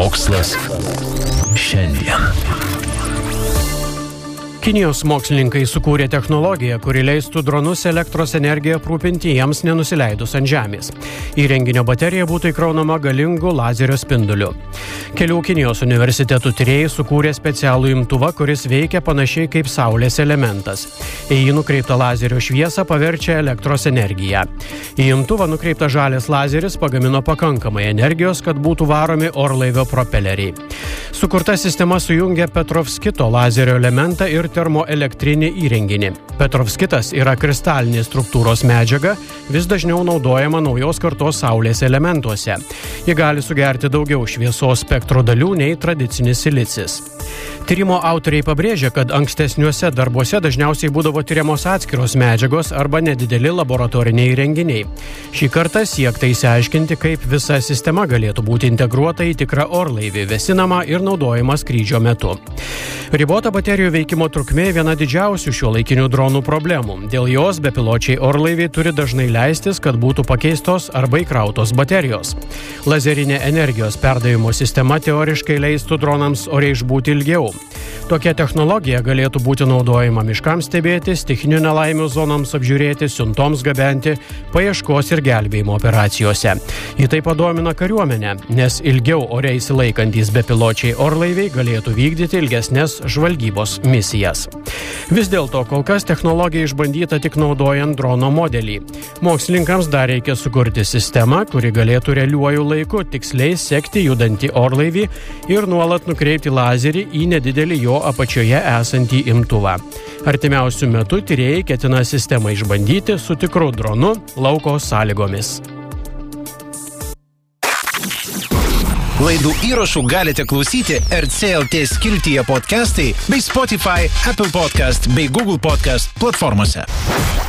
Mokslas šiandien. Kinijos mokslininkai sukūrė technologiją, kuri leistų dronus elektros energiją aprūpinti jiems nenusileidus ant žemės. Įrenginio baterija būtų įkraunama galingu lazerio spinduliu. Kelių Kinijos universitetų tyrėjai sukūrė specialų imtuvą, kuris veikia panašiai kaip saulės elementas. Į jį nukreiptą lazerio šviesą paverčia elektros energiją. Į imtuvą nukreiptas žalias lazeris pagamino pakankamai energijos, kad būtų varomi orlaivio propeleriai. Sukurta sistema sujungia Petrovskito lazerio elementą ir termoelektrinį įrenginį. Petrovskitas yra kristalinės struktūros medžiaga, vis dažniau naudojama naujos kartos saulės elementuose. Ji gali sugerti daugiau šviesos spektro dalių nei tradicinis silicis. Tyrimo autoriai pabrėžia, kad ankstesniuose darbuose dažniausiai būdavo tyriamos atskiros medžiagos arba nedideli laboratoriniai įrenginiai. Šį kartą siekta išsiaiškinti, kaip visa sistema galėtų būti integruota į tikrą orlaivį, vėsinamą ir naudojamą skrydžio metu. Ribota baterijų veikimo trukmė viena didžiausių šiuolaikinių dronų problemų. Dėl jos bepiločiai orlaiviai turi dažnai leistis, kad būtų pakeistos arba įkrautos baterijos. Lazerinė energijos perdavimo sistema teoriškai leistų dronams oriai išbūti ilgiau. Tokia technologija galėtų būti naudojama miškams stebėti, stichinių nelaimių zonoms apžiūrėti, siuntoms gabenti, paieškos ir gelbėjimo operacijose. Ji taip padomina kariuomenę, nes ilgiau ore įsilaikantys bepiločiai orlaiviai galėtų vykdyti ilgesnės žvalgybos misijas. Vis dėlto kol kas technologija išbandyta tik naudojant drono modelį. Mokslininkams dar reikia sukurti sistemą, kuri galėtų realiuoju laiku tiksliai sekti judantį orlaivį ir nuolat nukreipti lazerį į nedidelį jo apačioje esantį imtuvą. Artimiausiu metu tyrėjai ketina sistemą išbandyti su tikru dronu lauko sąlygomis. Laidų įrašų galite klausyti RCLT skiltyje podcastai bei Spotify, Apple Podcast bei Google Podcast platformose.